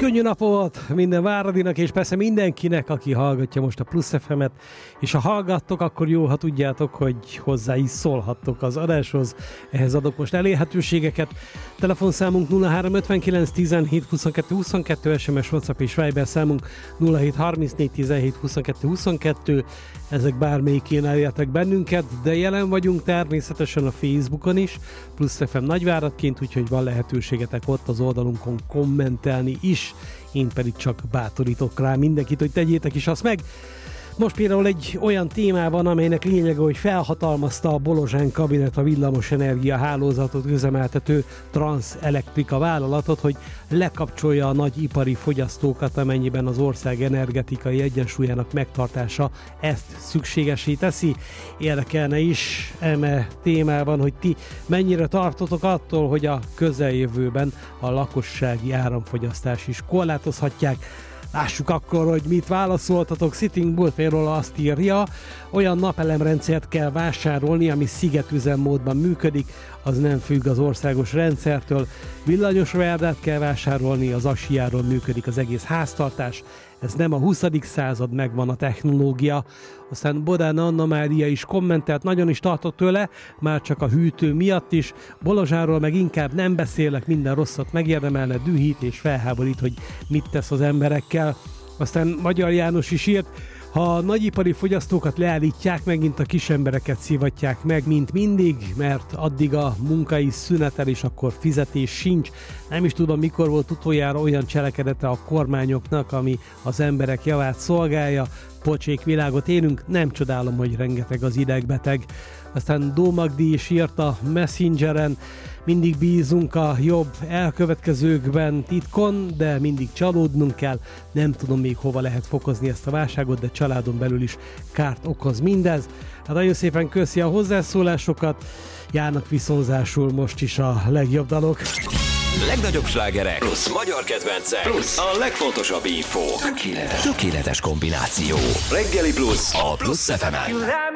könnyű napot minden Váradinak, és persze mindenkinek, aki hallgatja most a Plusz FM-et, és ha hallgattok, akkor jó, ha tudjátok, hogy hozzá is szólhattok az adáshoz. Ehhez adok most elérhetőségeket. Telefonszámunk 0359 17 22 22, SMS, WhatsApp és Viber számunk 0734 17 22 22. Ezek bármelyikén elértek bennünket, de jelen vagyunk természetesen a Facebookon is, Plusz FM Nagyváradként, úgyhogy van lehetőségetek ott az oldalunkon kommentelni is. Én pedig csak bátorítok rá mindenkit, hogy tegyétek is azt meg. Most például egy olyan témában, amelynek lényege, hogy felhatalmazta a Bolozsán kabinet a villamosenergia hálózatot üzemeltető Transelektrika vállalatot, hogy lekapcsolja a nagy ipari fogyasztókat, amennyiben az ország energetikai egyensúlyának megtartása ezt szükségessé teszi. Érdekelne is eme témában, hogy ti mennyire tartotok attól, hogy a közeljövőben a lakossági áramfogyasztás is korlátozhatják. Lássuk akkor, hogy mit válaszoltatok. Sitting Bull például azt írja, olyan napelemrendszert kell vásárolni, ami szigetüzemmódban működik, az nem függ az országos rendszertől. Villanyos verdát kell vásárolni, az Asiáról működik az egész háztartás. Ez nem a 20. század, megvan a technológia. Aztán Bodán Anna Mária is kommentelt, nagyon is tartott tőle, már csak a hűtő miatt is. Bolozsáról meg inkább nem beszélek, minden rosszat megérdemelne, dühít és felháborít, hogy mit tesz az emberekkel. Aztán Magyar János is írt, ha a nagyipari fogyasztókat leállítják, megint a kis embereket szivatják meg, mint mindig, mert addig a munka is szünetel, és akkor fizetés sincs. Nem is tudom, mikor volt utoljára olyan cselekedete a kormányoknak, ami az emberek javát szolgálja. Pocsék világot élünk, nem csodálom, hogy rengeteg az idegbeteg. Aztán Dómagdi is írt a Messengeren, mindig bízunk a jobb elkövetkezőkben titkon, de mindig csalódnunk kell. Nem tudom még hova lehet fokozni ezt a válságot, de családon belül is kárt okoz mindez. Hát nagyon szépen köszi a hozzászólásokat, járnak viszonzásul most is a legjobb dalok. Legnagyobb slágerek plusz magyar kedvencek plusz a legfontosabb info. Tökéletes kombináció. Reggeli Plusz a Plusz FM-en.